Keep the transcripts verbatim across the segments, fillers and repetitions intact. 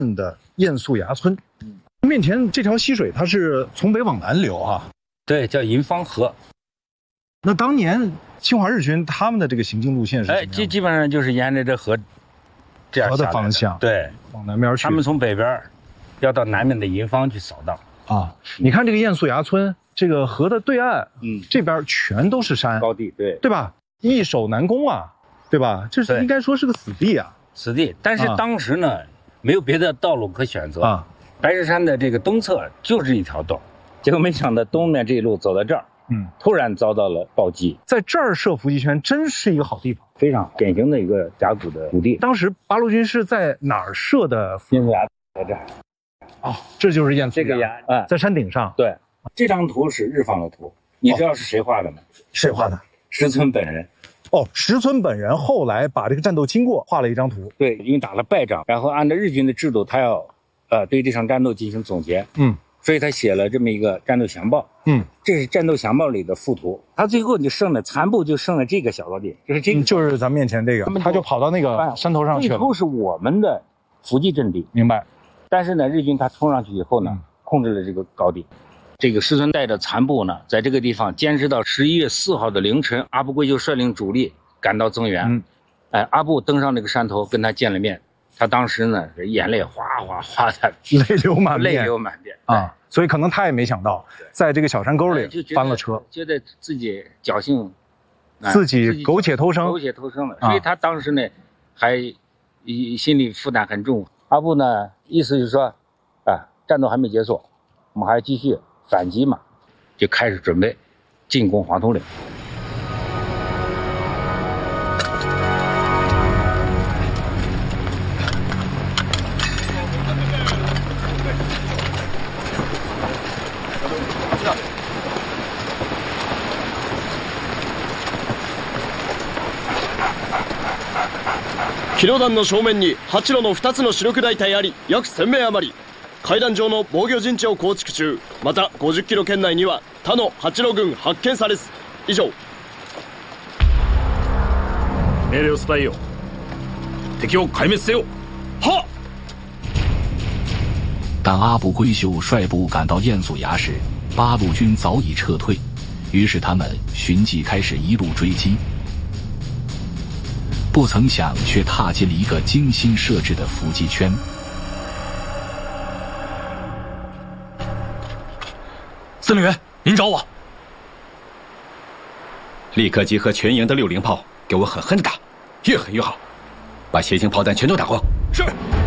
的堰素崖村。嗯，面前这条溪水它是从北往南流啊。 对，叫银芳河。 那当年侵华日军他们的这个行进路线是？ 哎，基基本上就是沿着这河这样河的方向， 对， 往南边去。 他们从北边要到南面的银芳去扫荡啊。你看这个堰素崖村，这个河的对岸， 嗯， 这边全都是山高地，对， 对吧？易守难攻啊，对吧？这是应该说是个死地啊， 死地。但是当时呢，啊、没有别的道路可选择啊。 白石山的这个东侧就是一条道，结果没想到东面这一路走到这儿。嗯，突然遭到了暴击，在这儿设伏击圈真是一个好地方， 非常好，典型的一个甲骨的土地。 当时八路军是在哪儿设的？ 堰素崖在这儿。 哦，这就是堰素这个崖， 哎，在山顶上。 对，这张图是日方的图，你知道是谁画的吗？ 谁画的？ 石村本人。 哦，石村本人后来把这个战斗经过画了一张图。 对，因为打了败仗，然后按照日军的制度，他要呃对这场战斗进行总结。嗯。所以他写了这么一个战斗详报，嗯，这是战斗详报里的附图。他最后就剩了残部，就剩了这个小高地，就是这个， 嗯、就是咱面前这个，他就跑到那个山头上去了。 最后是我们的伏击阵地， 明白？ 但是呢，日军他冲上去以后呢，嗯、控制了这个高地。这个石村带着残部呢，在这个地方坚持到十一月四号的凌晨，阿部贵就率领主力赶到增援。嗯，哎，阿部登上这个山头跟他见了面。他当时呢，眼泪哗哗哗的， 泪流满面， 泪流满面啊！所以可能他也没想到，在这个小山沟里翻了车， 觉得自己侥幸， 自己苟且偷生， 苟且偷生了。所以他当时呢，还心里负担很重。阿部呢，意思就是说，啊，战斗还没结束，我们还继续反击嘛，就开始准备进攻黄土岭。 機動団の正面に八路の二つの主力大隊あり約せん名余り、階段状の防御陣地を構築中。またごじゅっキロ圏内には他の八路軍発見されず。以上。 命令を伝えよ。敵を壊滅せよ。はっ。 当阿部贵秀率部赶到堰素崖时，八路军早已撤退，于是他们寻迹开始一路追击。不曾想却踏进了一个精心设置的伏击圈。 司令员，您找我。 立刻集合全营的六零炮，给我狠狠的打，越狠越好，把斜形炮弹全都打光。 是。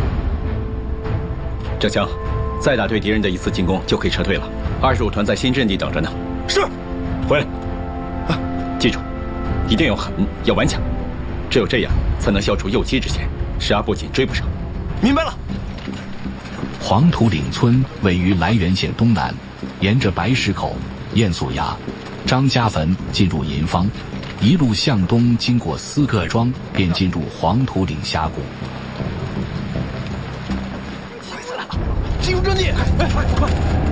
浙江，再打对敌人的一次进攻就可以撤退了。二十五团在新阵地等着呢。 是。 回来。啊，记住，一定要狠，要顽强。只有这样，才能消除右击之嫌，使阿部紧追不上。 明白了。 黄土岭村位于涞源县东南，沿着白石口、堰素崖、张家坟进入银芳，一路向东经过四个庄，便进入黄土岭峡谷。 进入阵地，快快快！